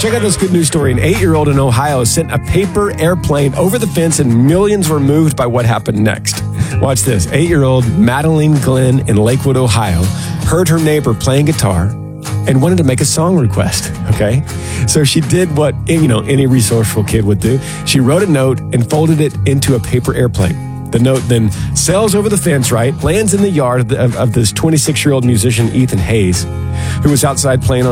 Check out this good news story. An 8-year-old in Ohio sent a paper airplane over the fence and millions were moved by what happened next. Watch this. 8-year-old Madeline Glenn in Lakewood, Ohio, heard her neighbor playing guitar and wanted to make a song request, okay? So she did what, any resourceful kid would do. She wrote a note and folded it into a paper airplane. The note then sails over the fence, right? Lands in the yard of this 26-year-old musician, Ethan Hayes, who was outside playing on